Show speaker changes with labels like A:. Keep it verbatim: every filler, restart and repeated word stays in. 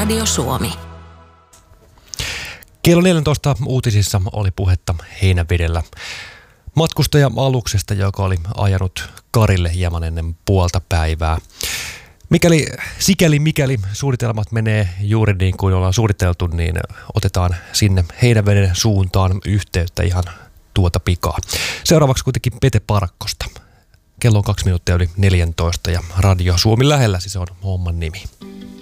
A: Radio Suomi.
B: Kello neljätoista uutisissa oli puhetta Heinävedellä matkustaja-aluksesta, joka oli ajanut Karille hieman ennen puolta päivää. Mikäli, sikäli mikäli suunnitelmat menee juuri niin kuin ollaan suunniteltu, niin otetaan sinne Heinäveden suuntaan yhteyttä ihan tuota pikaa. Seuraavaksi kuitenkin Pete Parkkosta. Kello on kaksi minuuttia yli neljätoista ja Radio Suomi lähellä, siis on homman nimi.